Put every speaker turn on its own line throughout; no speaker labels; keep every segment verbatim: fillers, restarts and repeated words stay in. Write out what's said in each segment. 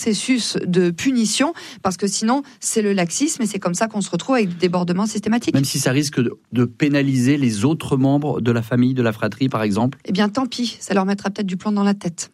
processus de punition, parce que sinon, c'est le laxisme et c'est comme ça qu'on se retrouve avec des débordements systématiques.
Même si ça risque de, de pénaliser les autres membres de la famille, de la fratrie, par exemple ?
Eh bien, tant pis, ça leur mettra peut-être du plomb dans la tête.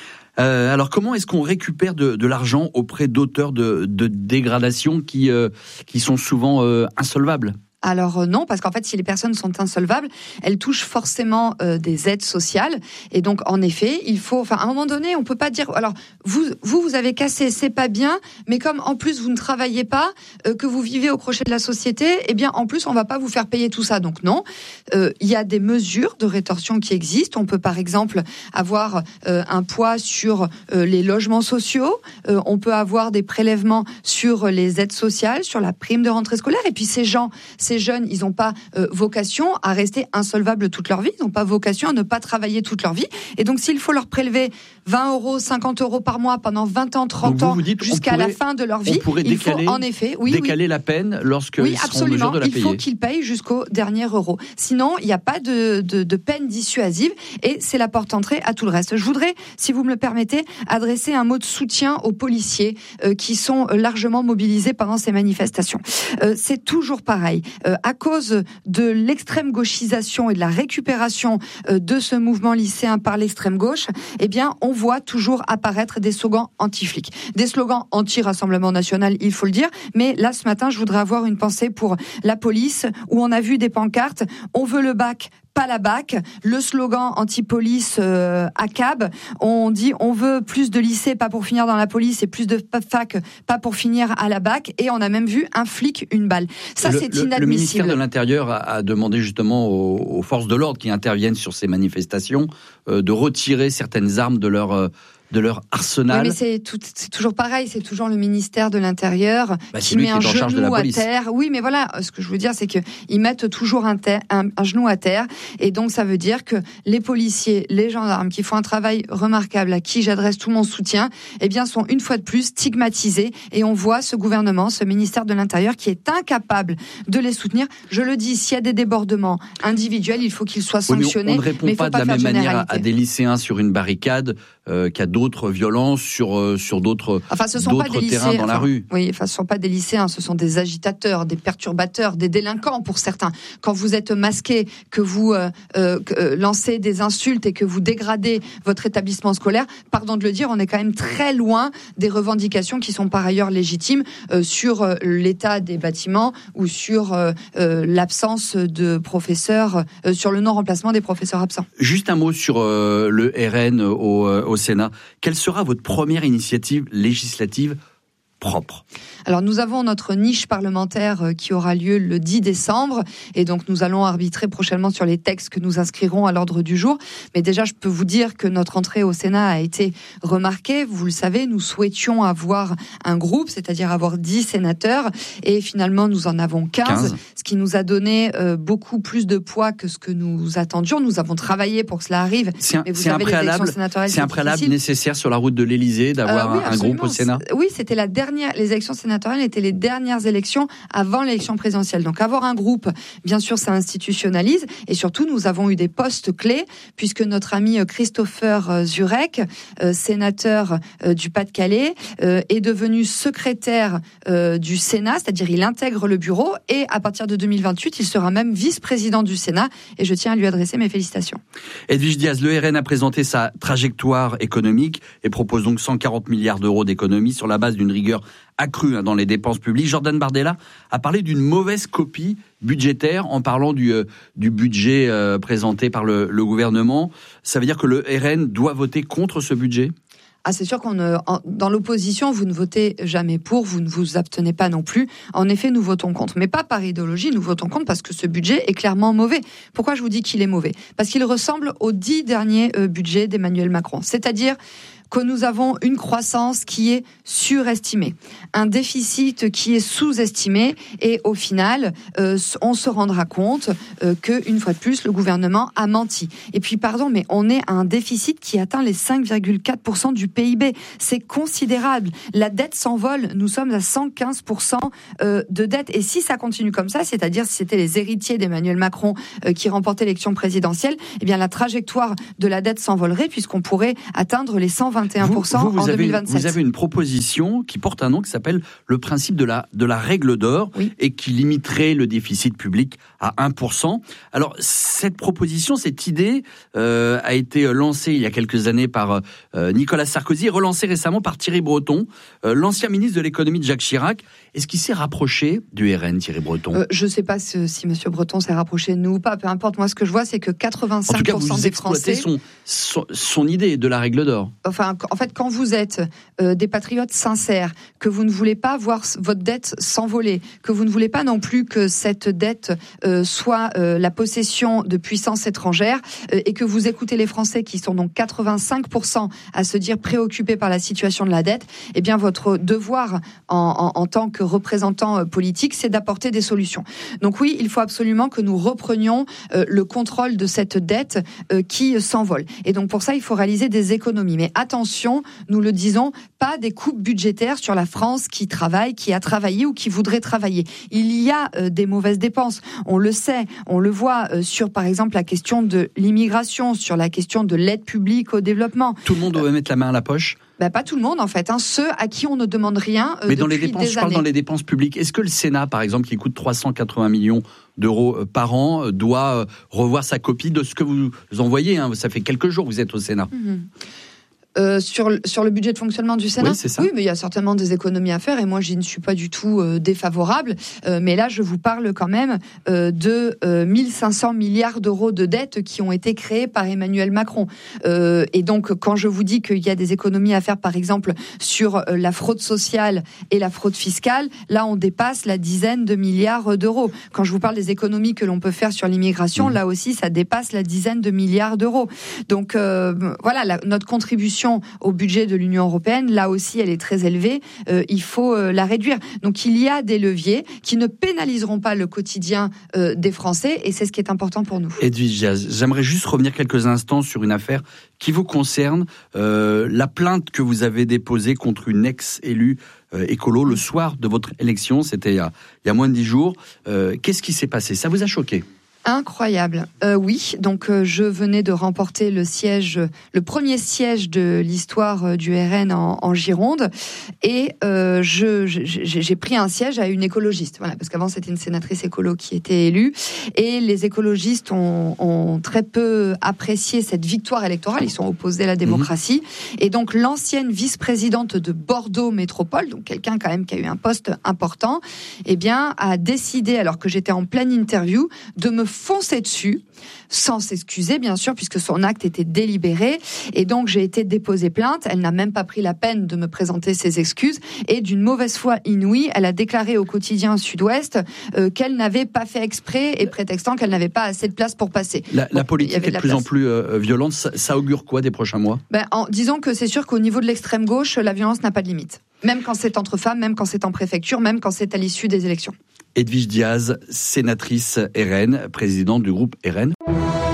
Euh, alors, comment est-ce qu'on récupère de, de l'argent auprès d'auteurs de, de dégradation qui, euh, qui sont souvent euh, insolvables ?
Alors non, parce qu'en fait, si les personnes sont insolvables, elles touchent forcément euh, des aides sociales. Et donc, en effet, il faut... Enfin, à un moment donné, on peut pas dire... Alors, vous, vous, vous avez cassé, c'est pas bien, mais comme en plus, vous ne travaillez pas, euh, que vous vivez au crochet de la société, eh bien, en plus, on va pas vous faire payer tout ça. Donc non, euh, il y a des mesures de rétorsion qui existent. On peut, par exemple, avoir euh, un poids sur euh, les logements sociaux. Euh, on peut avoir des prélèvements sur les aides sociales, sur la prime de rentrée scolaire. Et puis, ces gens... Ces jeunes, ils n'ont pas euh, vocation à rester insolvables toute leur vie, ils n'ont pas vocation à ne pas travailler toute leur vie. Et donc, s'il faut leur prélever vingt euros, cinquante euros par mois pendant vingt ans, trente
vous,
ans,
vous dites,
jusqu'à
pourrait,
la fin de leur vie,
il
décaler, faut en effet... Oui,
décaler
oui.
la peine lorsque
oui,
ils seront
absolument.
en mesure de la
il
payer.
Il faut qu'ils payent jusqu'au dernier euro. Sinon, il n'y a pas de, de, de peine dissuasive et c'est la porte-entrée à tout le reste. Je voudrais, si vous me le permettez, adresser un mot de soutien aux policiers euh, qui sont largement mobilisés pendant ces manifestations. Euh, c'est toujours pareil. Euh, à cause de l'extrême gauchisation et de la récupération de ce mouvement lycéen par l'extrême gauche, eh bien, on voit toujours apparaître des slogans anti-flics, des slogans anti-Rassemblement national, il faut le dire. Mais là, ce matin, je voudrais avoir une pensée pour la police, où on a vu des pancartes « On veut le bac ». Pas la B A C, le slogan anti-police euh, à C A B, on dit on veut plus de lycées, pas pour finir dans la police, et plus de fac, pas pour finir à la B A C, et on a même vu un flic, une balle. Ça,
le,
c'est
le,
inadmissible.
Le ministère de l'Intérieur a, a demandé justement aux, aux forces de l'ordre qui interviennent sur ces manifestations euh, de retirer certaines armes de leur... Euh, de leur arsenal.
Oui, mais c'est, tout, c'est toujours pareil, c'est toujours le ministère de l'Intérieur
bah,
qui met un genou à
police.
terre. Oui, mais voilà, ce que je veux dire, c'est qu'ils mettent toujours un, ter- un, un genou à terre, et donc ça veut dire que les policiers, les gendarmes, qui font un travail remarquable, à qui j'adresse tout mon soutien, eh bien, sont une fois de plus stigmatisés, et on voit ce gouvernement, ce ministère de l'Intérieur, qui est incapable de les soutenir. Je le dis, s'il y a des débordements individuels, il faut qu'ils soient sanctionnés.
Oui, mais on ne répond pas de la même manière à des lycéens sur une barricade euh, qu'à d'autres d'autres violences sur, euh, sur d'autres,
enfin, ce sont
d'autres
pas des
terrains
lycées,
dans
enfin,
la rue.
Oui, enfin, ce ne sont pas des lycéens, ce sont des agitateurs, des perturbateurs, des délinquants pour certains. Quand vous êtes masqué, que vous euh, euh, lancez des insultes et que vous dégradez votre établissement scolaire, pardon de le dire, on est quand même très loin des revendications qui sont par ailleurs légitimes euh, sur euh, l'état des bâtiments ou sur euh, euh, l'absence de professeurs, euh, sur le non-remplacement des professeurs absents.
Juste un mot sur euh, le R N au, euh, au Sénat. Quelle sera votre première initiative législative propre ?
Alors nous avons notre niche parlementaire qui aura lieu le dix décembre, et donc nous allons arbitrer prochainement sur les textes que nous inscrirons à l'ordre du jour. Mais déjà, je peux vous dire que notre entrée au Sénat a été remarquée. Vous le savez, nous souhaitions avoir un groupe, c'est-à-dire avoir dix sénateurs, et finalement nous en avons quinze, quinze. Ce qui nous a donné euh, beaucoup plus de poids que ce que nous attendions. Nous avons travaillé pour que cela arrive.
C'est un, mais vous c'est savez, un préalable, c'est un préalable nécessaire sur la route de l'Élysée d'avoir euh, oui, un, un groupe au Sénat.
Oui, c'était la dernière. Les élections sénatoriales étaient les dernières élections avant l'élection présidentielle. Donc avoir un groupe, bien sûr, ça institutionnalise. Et surtout, nous avons eu des postes clés, puisque notre ami Christopher Zurek, euh, sénateur euh, du Pas-de-Calais, euh, est devenu secrétaire euh, du Sénat, c'est-à-dire il intègre le bureau, et à partir de deux mille vingt-huit, il sera même vice-président du Sénat, et je tiens à lui adresser mes félicitations.
Edwige Diaz, le R N a présenté sa trajectoire économique et propose donc cent quarante milliards d'euros d'économies sur la base d'une rigueur accrue dans les dépenses publiques. Jordan Bardella a parlé d'une mauvaise copie budgétaire en parlant du, euh, du budget euh, présenté par le, le gouvernement. Ça veut dire que le R N doit voter contre ce budget ?
Ah, c'est sûr qu'on ne, en, dans l'opposition, vous ne votez jamais pour, vous ne vous abstenez pas non plus. En effet, nous votons contre. Mais pas par idéologie, nous votons contre parce que ce budget est clairement mauvais. Pourquoi je vous dis qu'il est mauvais ? Parce qu'il ressemble aux dix derniers euh, budgets d'Emmanuel Macron. C'est-à-dire que nous avons une croissance qui est surestimée, un déficit qui est sous-estimé, et au final, euh, on se rendra compte euh, que, une fois de plus, le gouvernement a menti. Et puis, pardon, mais on est à un déficit qui atteint les cinq virgule quatre pour cent du P I B. C'est considérable. La dette s'envole. Nous sommes à cent quinze pour cent euh, de dette. Et si ça continue comme ça, c'est-à-dire si c'était les héritiers d'Emmanuel Macron euh, qui remportaient l'élection présidentielle, eh bien, la trajectoire de la dette s'envolerait puisqu'on pourrait atteindre les cent vingt vingt et un pour cent
vous, vous, vous
en
avez,
deux mille vingt-sept.
Vous avez une proposition qui porte un nom qui s'appelle le principe de la, de la règle d'or, oui, et qui limiterait le déficit public à un pour cent. Alors, cette proposition, cette idée euh, a été lancée il y a quelques années par euh, Nicolas Sarkozy et relancée récemment par Thierry Breton, euh, l'ancien ministre de l'économie de Jacques Chirac. Est-ce qu'il s'est rapproché du R N, Thierry Breton ?
euh, Je ne sais pas si, si M. Breton s'est rapproché de nous ou pas, peu importe. Moi, ce que je vois, c'est que quatre-vingt-cinq pour cent
en tout cas, vous
des Français...
Son, son, son idée de la règle d'or.
Enfin, en fait, quand vous êtes euh, des patriotes sincères, que vous ne voulez pas voir votre dette s'envoler, que vous ne voulez pas non plus que cette dette euh, soit euh, la possession de puissances étrangères, euh, et que vous écoutez les Français qui sont donc quatre-vingt-cinq pour cent à se dire préoccupés par la situation de la dette, eh bien, votre devoir en, en, en tant que représentant politique, c'est d'apporter des solutions. Donc oui, il faut absolument que nous reprenions euh, le contrôle de cette dette euh, qui s'envole. Et donc pour ça, il faut réaliser des économies. Mais attention, nous le disons, pas des coupes budgétaires sur la France qui travaille, qui a travaillé ou qui voudrait travailler. Il y a euh, des mauvaises dépenses, on le sait, on le voit euh, sur par exemple la question de l'immigration, sur la question de l'aide publique au développement.
Tout le monde doit euh, mettre la main à la poche ?
Ben, pas tout le monde en fait, hein. Ceux à qui on ne demande rien euh,
Mais
depuis
dans les dépenses,
des
je parle
années.
dans les dépenses publiques. Est-ce que le Sénat, par exemple, qui coûte trois cent quatre-vingts millions d'euros par an, doit revoir sa copie de ce que vous envoyez, hein ? Ça fait quelques jours que vous êtes au Sénat.
Mmh. Euh, sur, sur le budget de fonctionnement du Sénat,
oui, c'est ça.
Oui, mais il y a certainement des économies à faire et moi, j'y ne suis pas du tout euh, défavorable. Euh, mais là, je vous parle quand même euh, de euh, mille cinq cents milliards d'euros de dettes qui ont été créées par Emmanuel Macron. Euh, et donc, quand je vous dis qu'il y a des économies à faire, par exemple, sur euh, la fraude sociale et la fraude fiscale, là, on dépasse la dizaine de milliards d'euros. Quand je vous parle des économies que l'on peut faire sur l'immigration, mmh. là aussi, ça dépasse la dizaine de milliards d'euros. Donc, euh, voilà, la, notre contribution au budget de l'Union européenne, là aussi elle est très élevée, euh, il faut euh, la réduire. Donc il y a des leviers qui ne pénaliseront pas le quotidien euh, des Français et c'est ce qui est important pour nous.
Edwige Diaz, j'aimerais juste revenir quelques instants sur une affaire qui vous concerne, euh, la plainte que vous avez déposée contre une ex-élue euh, écolo le soir de votre élection, c'était il y a, il y a moins de dix jours. Euh, qu'est-ce qui s'est passé ? Ça vous a choqué ?
Incroyable. Euh, oui, donc euh, je venais de remporter le siège, le premier siège de l'histoire euh, du R N en, en Gironde, et euh, je, j'ai, j'ai pris un siège à une écologiste. Voilà, parce qu'avant c'était une sénatrice écolo qui était élue, et les écologistes ont, ont très peu apprécié cette victoire électorale. Ils sont opposés à la démocratie, mmh. et donc l'ancienne vice-présidente de Bordeaux Métropole, donc quelqu'un quand même qui a eu un poste important, eh bien a décidé, alors que j'étais en pleine interview, de me foncer dessus, sans s'excuser bien sûr, puisque son acte était délibéré, et donc j'ai été déposer plainte. Elle n'a même pas pris la peine de me présenter ses excuses, et d'une mauvaise foi inouïe, elle a déclaré au quotidien Sud-Ouest euh, qu'elle n'avait pas fait exprès, et prétextant qu'elle n'avait pas assez de place pour passer.
La, bon, la politique est de, de plus
place.
en plus euh, violente, ça, ça augure quoi des prochains mois ?
Ben, en, disons que c'est sûr qu'au niveau de l'extrême gauche, la violence n'a pas de limite. Même quand c'est entre femmes, même quand c'est en préfecture, même quand c'est à l'issue des élections.
Edwige Diaz, sénatrice R N, présidente du groupe R N.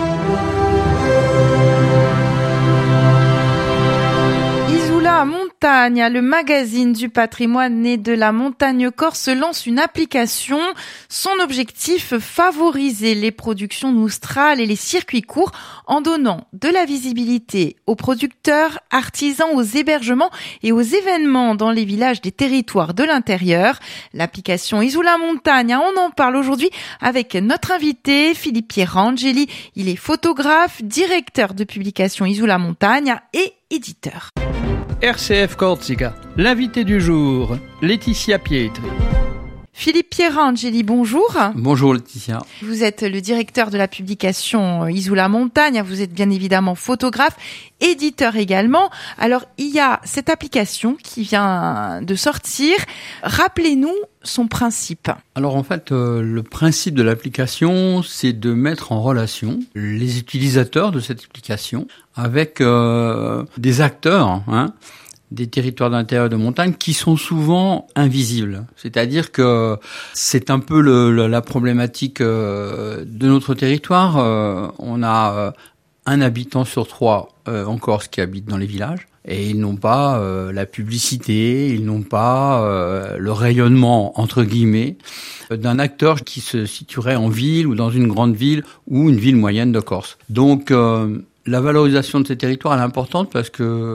Isoula Montagne, le magazine du patrimoine et de la montagne corse, lance une application. Son objectif, favoriser les productions nostrales et les circuits courts en donnant de la visibilité aux producteurs, artisans, aux hébergements et aux événements dans les villages des territoires de l'intérieur. L'application Isoula Montagne, on en parle aujourd'hui avec notre invité Philippe Pierangeli. Il est photographe, directeur de publication Isoula Montagne et éditeur.
R C F Corsica, l'invité du jour, Laetitia Pietri.
Philippe Pierangeli, bonjour.
Bonjour Laetitia.
Vous êtes le directeur de la publication Isoula Montagne, vous êtes bien évidemment photographe, éditeur également. Alors il y a cette application qui vient de sortir, rappelez-nous son principe.
Alors en fait, euh, le principe de l'application, c'est de mettre en relation les utilisateurs de cette application avec euh, des acteurs, hein, des territoires d'intérieur de montagne qui sont souvent invisibles. C'est-à-dire que c'est un peu le, le, la problématique euh, de notre territoire. Euh, on a euh, un habitant sur trois euh, en Corse qui habite dans les villages. Et ils n'ont pas euh, la publicité, ils n'ont pas euh, le rayonnement, entre guillemets, d'un acteur qui se situerait en ville ou dans une grande ville ou une ville moyenne de Corse. Donc, euh, la valorisation de ces territoires elle est importante parce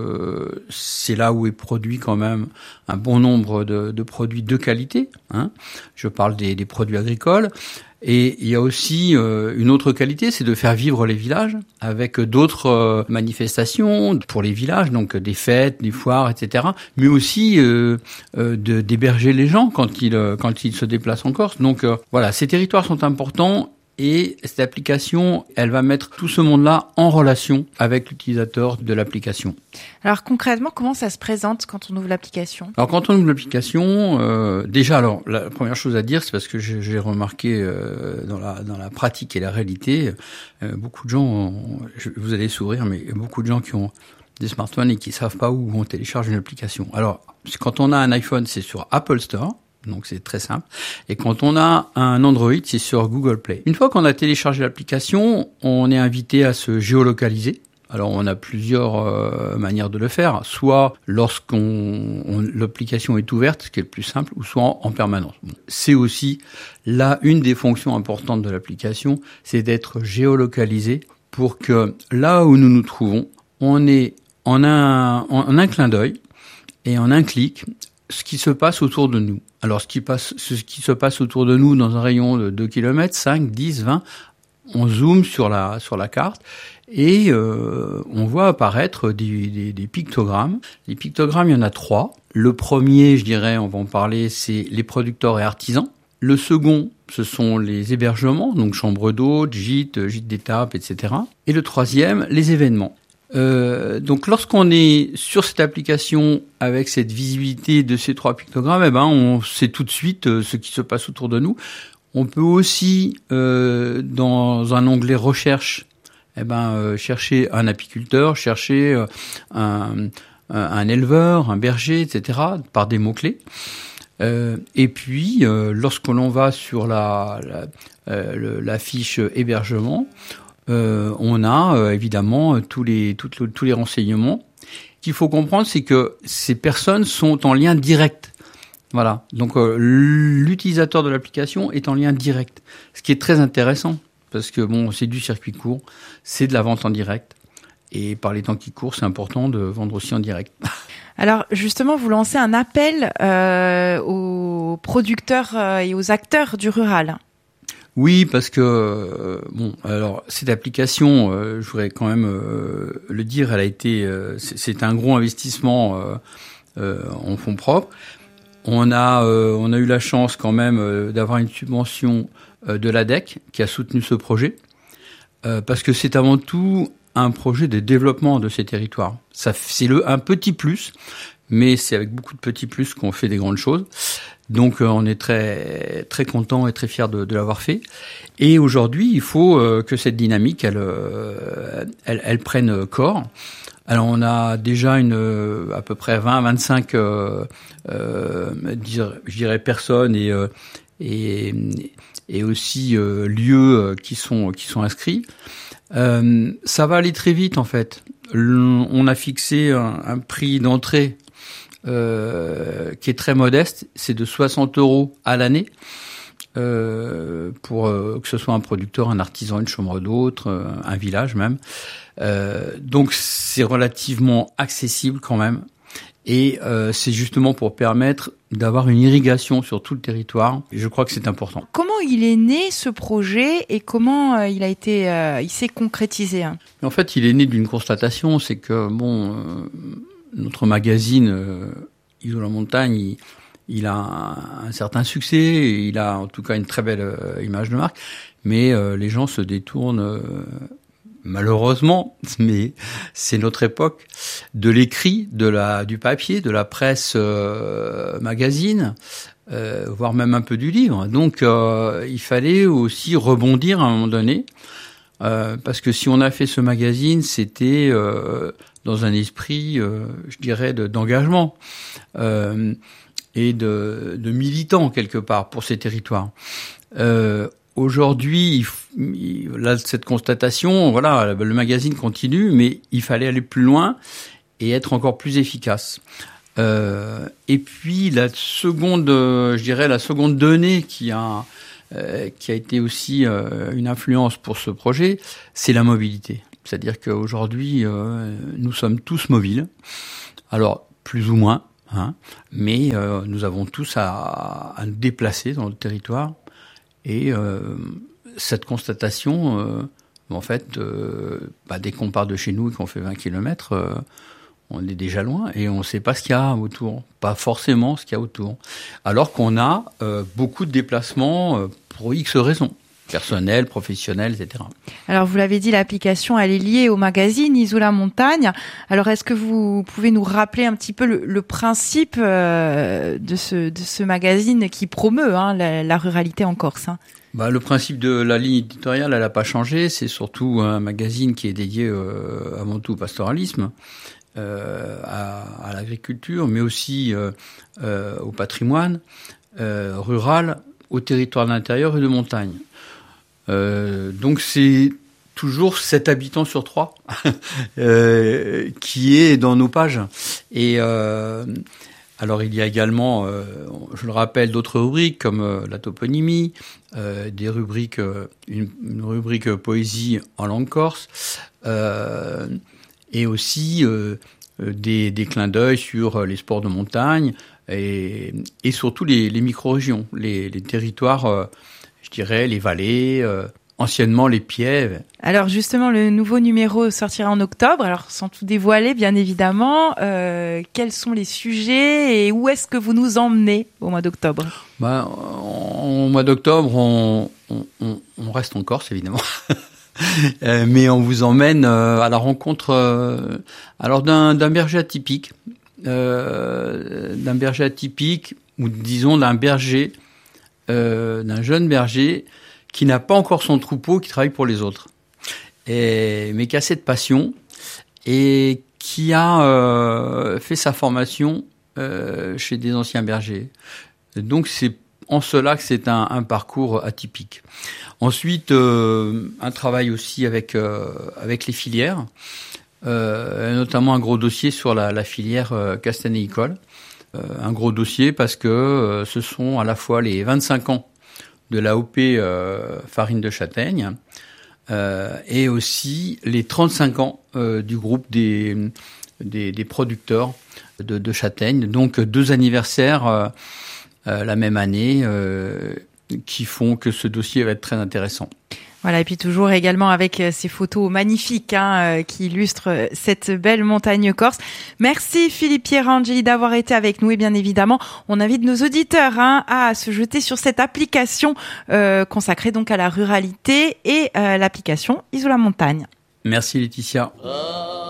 que c'est là où est produit quand même un bon nombre de, de produits de qualité. Hein. Je parle des, des produits agricoles. Et il y a aussi euh, une autre qualité, c'est de faire vivre les villages avec d'autres euh, manifestations pour les villages, donc des fêtes, des foires, et cetera. Mais aussi euh, euh, de, d'héberger les gens quand ils euh, quand ils se déplacent en Corse. Donc euh, voilà, ces territoires sont importants. Et cette application, elle va mettre tout ce monde-là en relation avec l'utilisateur de l'application.
Alors concrètement, comment ça se présente quand on ouvre l'application ?
Alors quand on ouvre l'application, euh, déjà, alors la première chose à dire, c'est parce que j'ai, j'ai remarqué euh, dans la dans la pratique et la réalité, euh, beaucoup de gens, ont, je, vous allez sourire, mais beaucoup de gens qui ont des smartphones et qui savent pas où on télécharge une application. Alors quand on a un iPhone, c'est sur Apple Store. Donc c'est très simple. Et quand on a un Android, c'est sur Google Play. Une fois qu'on a téléchargé l'application, on est invité à se géolocaliser. Alors on a plusieurs euh, manières de le faire, soit lorsqu'on on, l'application est ouverte, ce qui est le plus simple, ou soit en, en permanence. Bon. C'est aussi là une des fonctions importantes de l'application, c'est d'être géolocalisé pour que là où nous nous trouvons, on est en un, en un clin d'œil et en un clic ce qui se passe autour de nous. Alors, ce qui passe, ce qui se passe autour de nous dans un rayon de deux kilomètres, cinq, dix, vingt, on zoome sur la, sur la carte et euh, on voit apparaître des, des, des pictogrammes. Les pictogrammes, il y en a trois. Le premier, je dirais, on va en parler, c'est les producteurs et artisans. Le second, ce sont les hébergements, donc chambres d'hôtes, gîtes, gîtes d'étape, et cetera. Et le troisième, les événements. Euh, donc lorsqu'on est sur cette application avec cette visibilité de ces trois pictogrammes, eh ben on sait tout de suite euh, ce qui se passe autour de nous. On peut aussi euh, dans un onglet recherche, eh ben euh, chercher un apiculteur, chercher euh, un, un éleveur, un berger, et cetera par des mots clés. Euh, et puis euh, lorsque l'on va sur la la, euh, le, la fiche hébergement, Euh, on a euh, évidemment tous les tout, tous les renseignements. Ce qu'il faut comprendre, c'est que ces personnes sont en lien direct. Voilà. Donc euh, l'utilisateur de l'application est en lien direct, ce qui est très intéressant parce que bon, c'est du circuit court, c'est de la vente en direct. Et par les temps qui courent, c'est important de vendre aussi en direct.
Alors justement, vous lancez un appel euh, aux producteurs et aux acteurs du rural.
Oui, parce que euh, bon, alors cette application, euh, je voudrais quand même euh, le dire, elle a été, euh, c'est, c'est un gros investissement euh, euh, en fonds propres. On a, euh, on a eu la chance quand même euh, d'avoir une subvention euh, de l'A D E C qui a soutenu ce projet, euh, parce que c'est avant tout un projet de développement de ces territoires. Ça, c'est le un petit plus, mais c'est avec beaucoup de petits plus qu'on fait des grandes choses. Donc euh, on est très très content et très fier de, de l'avoir fait. Et aujourd'hui, il faut euh, que cette dynamique, elle, euh, elle, elle prenne corps. Alors on a déjà une à peu près vingt à vingt-cinq, euh, euh, je dirais personnes et euh, et, et aussi euh, lieux qui sont qui sont inscrits. Euh, ça va aller très vite en fait. On a fixé un, un prix d'entrée Euh, qui est très modeste, c'est de soixante euros à l'année euh, pour euh, que ce soit un producteur, un artisan, une chambre d'hôtes, euh, un village même. Euh, donc c'est relativement accessible quand même, et euh, c'est justement pour permettre d'avoir une irrigation sur tout le territoire. Et je crois que c'est important.
Comment il est né ce projet et comment euh, il a été, euh, il s'est concrétisé hein
En fait, il est né d'une constatation, c'est que bon. Euh, Notre magazine euh, Isola Montagne, il, il a un, un certain succès, il a en tout cas une très belle euh, image de marque, mais euh, les gens se détournent euh, malheureusement, mais c'est notre époque, de l'écrit, de la du papier, de la presse euh, magazine, euh, voire même un peu du livre. Donc euh, il fallait aussi rebondir à un moment donné, euh, parce que si on a fait ce magazine, c'était euh, dans un esprit, euh, je dirais, de, d'engagement euh, et de, de militant quelque part pour ces territoires. Euh, aujourd'hui, il, il, là, cette constatation, voilà, le magazine continue, mais il fallait aller plus loin et être encore plus efficace. Euh, et puis la seconde, je dirais, la seconde donnée qui a euh, qui a été aussi euh, une influence pour ce projet, c'est la mobilité. C'est-à-dire qu'aujourd'hui, euh, nous sommes tous mobiles. Alors, plus ou moins, hein, mais euh, nous avons tous à, à nous déplacer dans le territoire. Et euh, cette constatation, euh, en fait, euh, bah, dès qu'on part de chez nous et qu'on fait vingt kilomètres, euh, on est déjà loin et on ne sait pas ce qu'il y a autour. Pas forcément ce qu'il y a autour. Alors qu'on a euh, beaucoup de déplacements euh, pour X raisons. Personnel, professionnel, et cetera.
Alors, vous l'avez dit, l'application, elle est liée au magazine Isola Montagne. Alors, est-ce que vous pouvez nous rappeler un petit peu le, le principe euh, de, ce, de ce magazine qui promeut hein, la, la ruralité en Corse hein?
Bah, le principe de la ligne éditoriale, elle n'a pas changé. C'est surtout un magazine qui est dédié euh, avant tout au pastoralisme, euh, à, à l'agriculture, mais aussi euh, euh, au patrimoine euh, rural, au territoire d'intérieur et de montagne. Euh, donc c'est toujours sept habitants sur trois euh, qui est dans nos pages. Et euh, alors il y a également, euh, je le rappelle, d'autres rubriques comme euh, la toponymie, euh, des rubriques, euh, une, une rubrique poésie en langue corse, euh, et aussi euh, des, des clins d'œil sur les sports de montagne et, et surtout les, les micro-régions, les, les territoires. Euh, je dirais les vallées, euh, anciennement les pièves.
Alors justement, le nouveau numéro sortira en octobre. Alors sans tout dévoiler, bien évidemment, euh, quels sont les sujets et où est-ce que vous nous emmenez au mois d'octobre ?
Ben, au mois d'octobre, on, on, on reste en Corse, évidemment. euh, mais on vous emmène euh, à la rencontre euh, alors d'un, d'un berger atypique, euh, d'un berger atypique, ou disons d'un berger Euh, d'un jeune berger qui n'a pas encore son troupeau, qui travaille pour les autres, et, mais qui a cette passion et qui a euh, fait sa formation euh, chez des anciens bergers. Donc c'est en cela que c'est un, un parcours atypique. Ensuite, euh, un travail aussi avec euh, avec les filières, euh, notamment un gros dossier sur la, la filière euh, castanéicole. Euh, un gros dossier parce que euh, ce sont à la fois les vingt-cinq ans de l'A O P euh, farine de châtaigne euh, et aussi les trente-cinq ans euh, du groupe des, des, des producteurs de, de châtaigne. Donc deux anniversaires euh, euh, la même année euh, qui font que ce dossier va être très intéressant.
Voilà, et puis toujours également avec ces photos magnifiques hein, qui illustrent cette belle montagne corse. Merci Philippe Pierangeli d'avoir été avec nous et bien évidemment, on invite nos auditeurs hein, à se jeter sur cette application euh, consacrée donc à la ruralité et euh, l'application Isola Montagne.
Merci Laetitia.